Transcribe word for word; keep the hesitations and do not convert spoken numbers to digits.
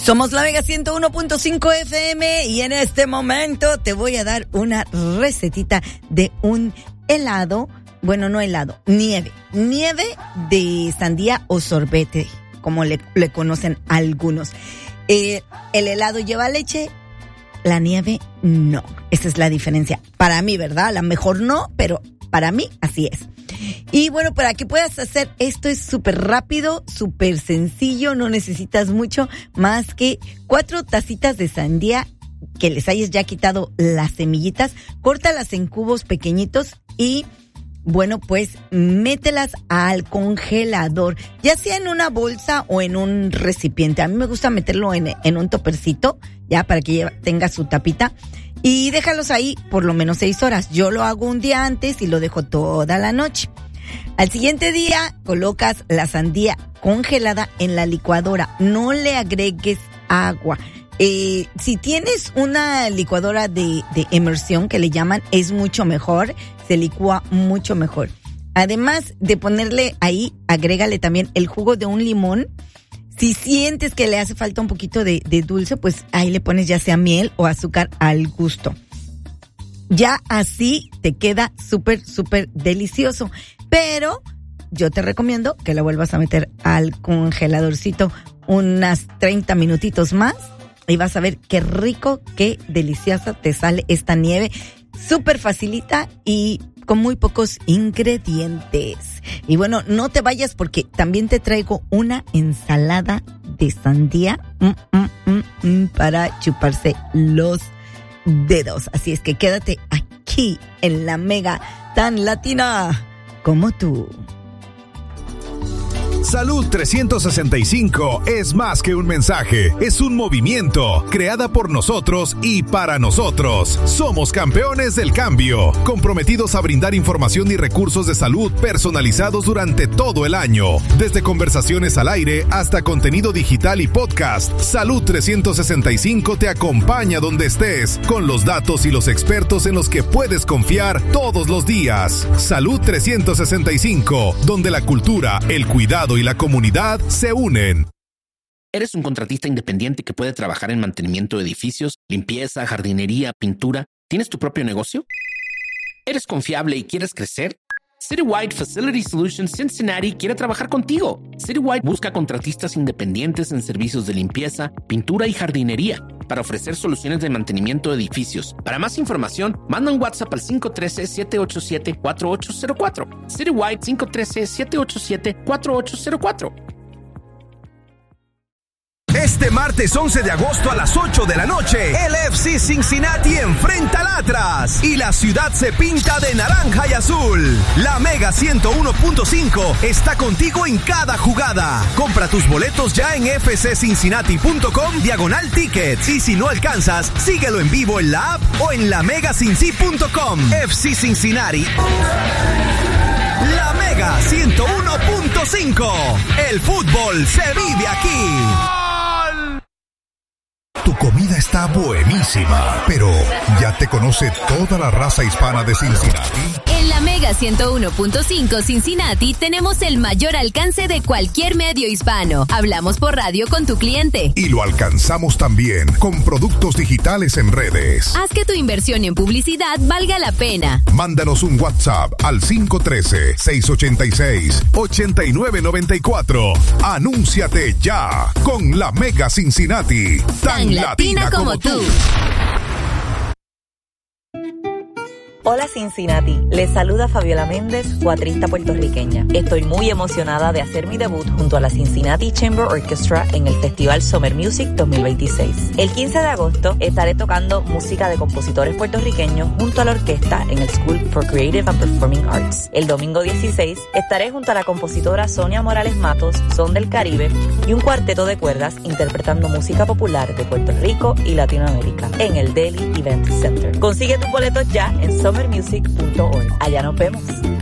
Somos la Mega ciento uno punto cinco F M y en este momento te voy a dar una recetita de un helado, bueno, no helado, nieve, nieve de sandía o sorbete, como le, le conocen algunos. Eh, el helado lleva leche, la nieve no. Esa es la diferencia. Para mí, ¿verdad? A lo mejor no, pero para mí así es. Y bueno, para que puedas hacer esto es súper rápido, súper sencillo, no necesitas mucho más que cuatro tacitas de sandía que les hayas ya quitado las semillitas, córtalas en cubos pequeñitos y bueno, pues mételas al congelador, ya sea en una bolsa o en un recipiente. A mí me gusta meterlo en, en un topercito, ya para que tenga su tapita. Y déjalos ahí por lo menos seis horas. Yo lo hago un día antes y lo dejo toda la noche. Al siguiente día colocas la sandía congelada en la licuadora. No le agregues agua. Eh, si tienes una licuadora de, de inmersión que le llaman, es mucho mejor. Se licúa mucho mejor. Además de ponerle ahí, agrégale también el jugo de un limón. Si sientes que le hace falta un poquito de, de dulce, pues ahí le pones ya sea miel o azúcar al gusto. Ya así te queda súper, súper delicioso. Pero yo te recomiendo que la vuelvas a meter al congeladorcito unas treinta minutitos más. Y vas a ver qué rico, qué deliciosa te sale esta nieve. Súper facilita y con muy pocos ingredientes. Y bueno, no te vayas porque también te traigo una ensalada de sandía mm, mm, mm, mm, para chuparse los dedos. Así es que quédate aquí en la Mega, tan latina como tú. Salud trescientos sesenta y cinco es más que un mensaje, es un movimiento, creada por nosotros y para nosotros. Somos campeones del cambio, comprometidos a brindar información y recursos de salud personalizados durante todo el año. Desde conversaciones al aire hasta contenido digital y podcast, Salud trescientos sesenta y cinco te acompaña donde estés, con los datos y los expertos en los que puedes confiar todos los días. Salud trescientos sesenta y cinco, donde la cultura, el cuidado y la comunidad se unen. ¿Eres un contratista independiente que puede trabajar en mantenimiento de edificios, limpieza, jardinería, pintura? ¿Tienes tu propio negocio? ¿Eres confiable y quieres crecer? Citywide Facility Solutions Cincinnati quiere trabajar contigo. Citywide busca contratistas independientes en servicios de limpieza, pintura y jardinería para ofrecer soluciones de mantenimiento de edificios. Para más información, manda un WhatsApp al cinco uno tres, siete ocho siete, cuatro ocho cero cuatro. Citywide cinco uno tres, siete ocho siete, cuatro ocho cero cuatro. Este martes once de agosto a las ocho de la noche, el F C Cincinnati enfrenta al Atlas y la ciudad se pinta de naranja y azul. La Mega ciento uno punto cinco está contigo en cada jugada. Compra tus boletos ya en f c cincinnati punto com diagonal tickets y si no alcanzas, síguelo en vivo en la app o en la mega cincy punto com. F C Cincinnati. La Mega ciento uno punto cinco. El fútbol se vive aquí. Tu comida está buenísima, pero ¿ya te conoce toda la raza hispana de Cincinnati? En la Mega ciento uno punto cinco Cincinnati tenemos el mayor alcance de cualquier medio hispano. Hablamos por radio con tu cliente. Y lo alcanzamos también con productos digitales en redes. Haz que tu inversión en publicidad valga la pena. Mándanos un WhatsApp al cinco uno tres, seis ocho seis, ocho nueve nueve cuatro. Anúnciate ya con la Mega Cincinnati. Tan latina, latina como tú. Hola Cincinnati, les saluda Fabiola Méndez, cuatrista puertorriqueña. Estoy muy emocionada de hacer mi debut junto a la Cincinnati Chamber Orchestra en el Festival Summer Music dos mil veintiséis. El quince de agosto estaré tocando música de compositores puertorriqueños junto a la orquesta en el School for Creative and Performing Arts. El domingo dieciséis estaré junto a la compositora Sonia Morales Matos, Son del Caribe, y un cuarteto de cuerdas interpretando música popular de Puerto Rico y Latinoamérica en el Daily Event Center. Consigue tus boletos ya en summer music punto org. Allá nos vemos.